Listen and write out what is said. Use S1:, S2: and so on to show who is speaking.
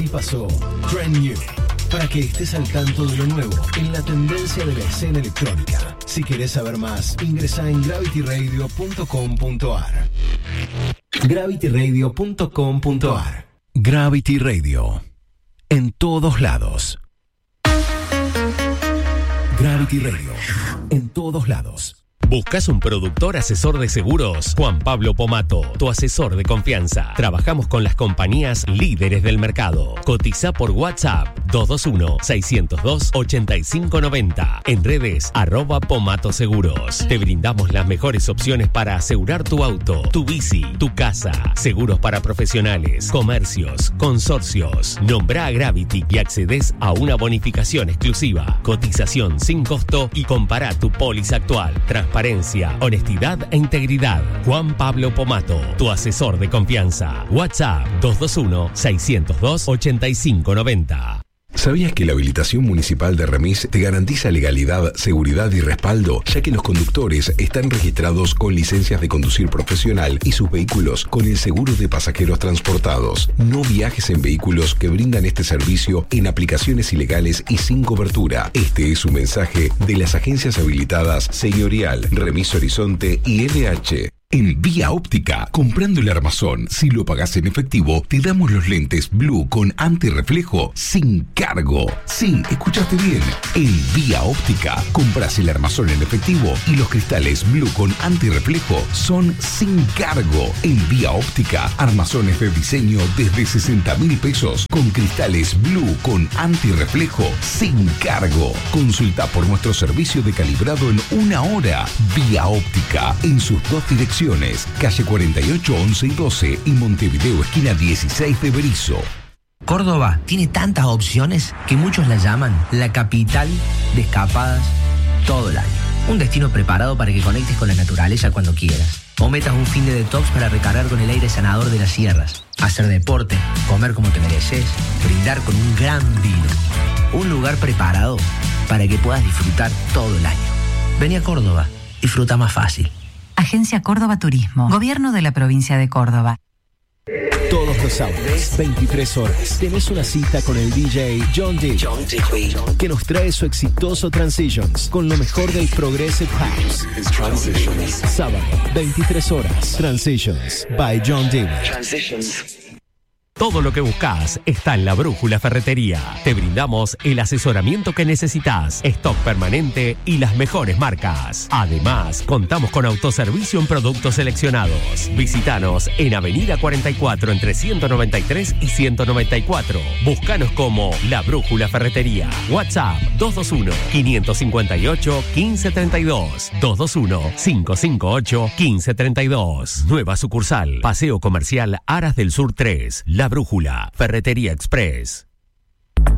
S1: pasó Trend New, para que estés al tanto de lo nuevo en la tendencia de la escena electrónica. Si querés saber más, ingresa en gravityradio.com.ar. gravityradio.com.ar. Gravity Radio. En todos lados. Gravity Radio. En todos lados.
S2: ¿Buscas un productor asesor de seguros? Juan Pablo Pomato, tu asesor de confianza. Trabajamos con las compañías líderes del mercado. Cotiza por WhatsApp 221-602-8590. En redes @Pomato Seguros. Te brindamos las mejores opciones para asegurar tu auto, tu bici, tu casa. Seguros para profesionales, comercios, consorcios. Nombra a Gravity y accedes a una bonificación exclusiva. Cotización sin costo y compara tu póliza actual. Transparencia, honestidad e integridad. Juan Pablo Pomato, tu asesor de confianza. WhatsApp 221-602-8590.
S3: ¿Sabías que la habilitación municipal de Remis te garantiza legalidad, seguridad y respaldo, ya que los conductores están registrados con licencias de conducir profesional y sus vehículos con el seguro de pasajeros transportados? No viajes en vehículos que brindan este servicio en aplicaciones ilegales y sin cobertura. Este es un mensaje de las agencias habilitadas Señorial, Remis Horizonte y LH. En Vía Óptica, comprando el armazón, si lo pagás en efectivo, te damos los lentes Blue con antirreflejo sin cargo. Sí, escuchaste bien. En Vía Óptica, compras el armazón en efectivo y los cristales Blue con antirreflejo son sin cargo. En Vía Óptica, armazones de diseño desde 60.000 pesos con cristales Blue con antirreflejo sin cargo. Consulta por nuestro servicio de calibrado en 1 hora. Vía Óptica, en sus 2 direcciones. Calle 48, 11 y 12 y Montevideo, esquina 16 de Berizo.
S4: Córdoba tiene tantas opciones que muchos la llaman la capital de escapadas todo el año. Un destino preparado para que conectes con la naturaleza cuando quieras. O metas un fin de detox para recargar con el aire sanador de las sierras. Hacer deporte, comer como te mereces, brindar con un gran vino. Un lugar preparado para que puedas disfrutar todo el año. Vení a Córdoba, disfruta más fácil.
S5: Agencia Córdoba Turismo. Gobierno de la provincia de Córdoba.
S1: Todos los sábados, 23 horas, tenés una cita con el DJ John D, que nos trae su exitoso Transitions con lo mejor del Progressive House. Sábado, 23 horas, Transitions by John D.
S2: Todo lo que buscas está en La Brújula Ferretería. Te brindamos el asesoramiento que necesitas, stock permanente y las mejores marcas. Además, contamos con autoservicio en productos seleccionados. Visítanos en Avenida 44 entre 193 y 194. Búscanos como La Brújula Ferretería. WhatsApp 221-558-1532. 221-558-1532. Nueva sucursal, Paseo Comercial Aras del Sur 3. La Brújula Ferretería Express.